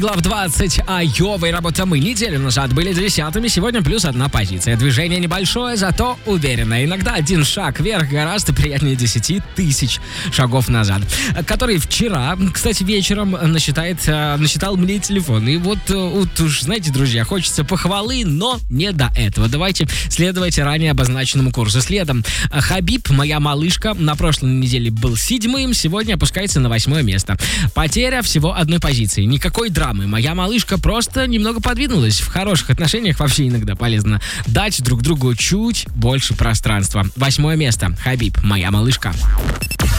Глав 20 Айовой работа мы. Неделю назад были 10-ми, сегодня плюс 1 позиция. Движение небольшое, зато уверенное. Иногда один шаг вверх гораздо приятнее 10 тысяч шагов назад. Который вчера, кстати, вечером насчитал мне телефон. И вот уж, знаете, друзья, хочется похвалы, но не до этого. Давайте следовать ранее обозначенному курсу. Следом Хабиб, моя малышка, на прошлой неделе был 7-м, сегодня опускается на 8 место. Потеря всего 1 позиции. Никакой драмы. Моя малышка просто немного подвинулась. В хороших отношениях вообще иногда полезно дать друг другу чуть больше пространства. 8 место. Хабиб, моя малышка.